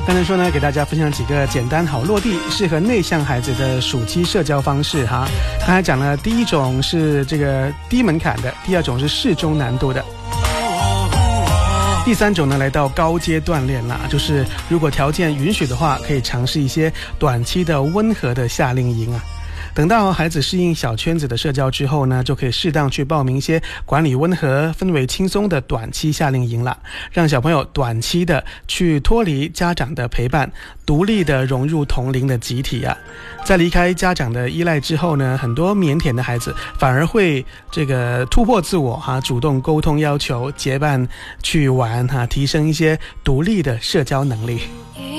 刚才说呢，给大家分享几个简单好落地、适合内向孩子的暑期社交方式哈。刚才讲了第一种是这个低门槛的，第二种是适中难度的，第三种呢来到高阶锻炼啦，就是如果条件允许的话，可以尝试一些短期的温和的夏令营啊。等到孩子适应小圈子的社交之后呢，就可以适当去报名一些管理温和、氛围轻松的短期夏令营了，让小朋友短期的去脱离家长的陪伴，独立的融入同龄的集体啊。在离开家长的依赖之后呢，很多腼腆的孩子反而会这个突破自我哈，主动沟通要求，结伴去玩哈，提升一些独立的社交能力。